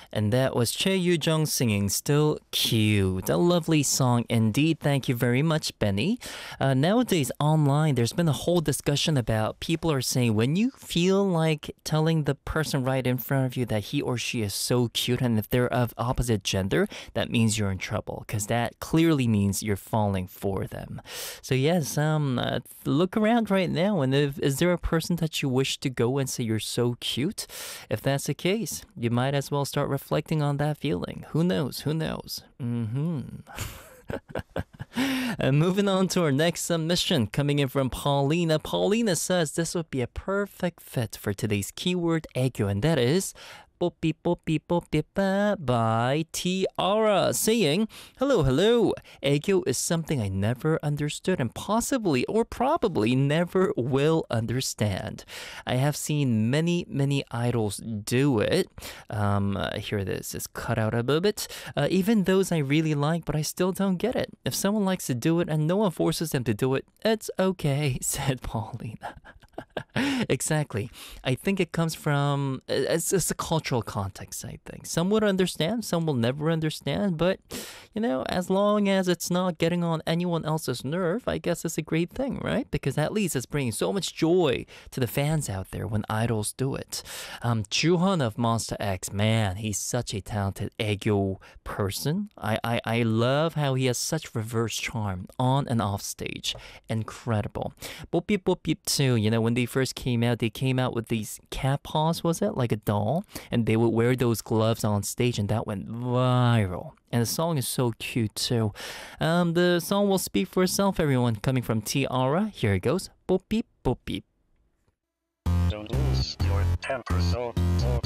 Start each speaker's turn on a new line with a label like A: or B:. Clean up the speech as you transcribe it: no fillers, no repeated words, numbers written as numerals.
A: And that was Choi Yu-jung singing Still Cute. A lovely song indeed. Thank you very much, Benny. Nowadays, online, there's been a whole discussion about people are saying when you feel like telling the person right in front of you that he or she is so cute, and if they're of opposite gender, that means you're in trouble because that clearly means you're falling for them. So yes, look around right now, and is there a person that you wish to go and say you're so cute? If that's the case, you might as well start reflecting on that feeling. Who knows? Who knows? And moving on to our next submission coming in from Paulina. Paulina says this would be a perfect fit for today's keyword 애교, and that is 뽀삐 뽀삐 뽀삐 빠 by Tiara, saying, hello, hello. 애교 is something I never understood and possibly or probably never will understand. I have seen many, many idols do it. Here it is. It's cut out a little bit. Even those I really like, but I still don't get it. If someone likes to do it and no one forces them to do it, it's okay, said Paulina. Exactly. I think it comes from it's a cultural context. I think some would understand, some will never understand, but as long as it's not getting on anyone else's nerve, I guess it's a great thing, right? Because at least it's bringing so much joy to the fans out there when idols do it. Juhon of Monster X, man, he's such a talented 애교 person. I love how he has such reverse charm on and off stage. Incredible. 뽀삐 뽀삐 too, when they first came out, they came out with these cat paws, was it? Like a doll. And they would wear those gloves on stage, and that went viral. And the song is so cute too. The song will speak for itself, everyone. Coming from Tiara, here it goes. 뽀삐 뽀삐.
B: Don't lose your temper so